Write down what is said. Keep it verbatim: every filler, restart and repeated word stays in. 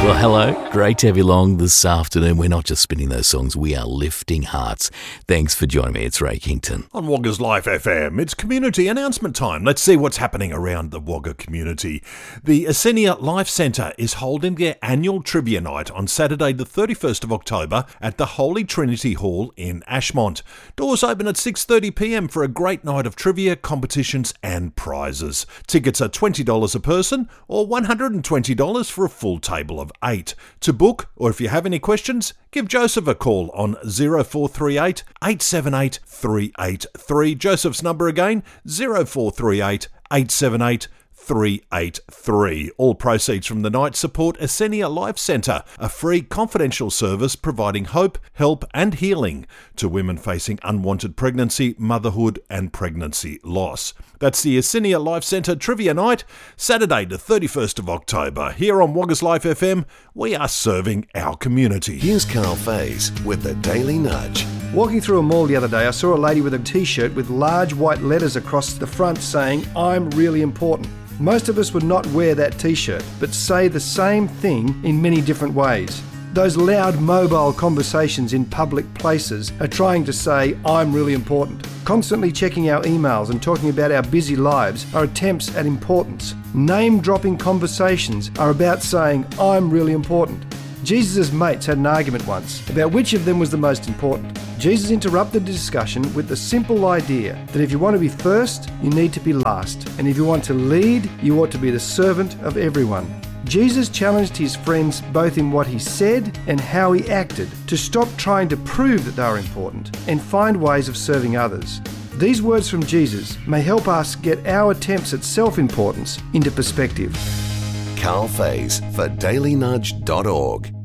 Well, hello. Great to have you along this afternoon. We're not just spinning those songs, we are lifting hearts. Thanks for joining me. It's Ray Kington. On Wagga's Life F M, it's community announcement time. Let's see what's happening around the Wagga community. The Asenia Life Centre is holding their annual trivia night on Saturday the thirty-first of October at the Holy Trinity Hall in Ashmont. Doors open at six thirty p m for a great night of trivia, competitions and prizes. Tickets are twenty dollars a person or one hundred twenty dollars for a full table of eight. To book, or if you have any questions, give Joseph a call on zero four three eight, eight seven eight, three eight three. Joseph's number again, zero four three eight, eight seven eight, three eight three. All proceeds from the night support Asenia Life Centre, a free confidential service providing hope, help and healing to women facing unwanted pregnancy, motherhood and pregnancy loss. That's the Asenia Life Centre Trivia Night, Saturday the thirty-first of October. Here on Wagga's Life F M, we are serving our community. Here's Carl Faze with the Daily Nudge. Walking through a mall the other day, I saw a lady with a t-shirt with large white letters across the front saying, "I'm really important." Most of us would not wear that t-shirt, but say the same thing in many different ways. Those loud mobile conversations in public places are trying to say, "I'm really important." Constantly checking our emails and talking about our busy lives are attempts at importance. Name-dropping conversations are about saying, "I'm really important." Jesus' mates had an argument once about which of them was the most important. Jesus interrupted the discussion with the simple idea that if you want to be first, you need to be last. And if you want to lead, you ought to be the servant of everyone. Jesus challenged his friends both in what he said and how he acted to stop trying to prove that they are important and find ways of serving others. These words from Jesus may help us get our attempts at self-importance into perspective. Carl Faze for daily nudge dot org.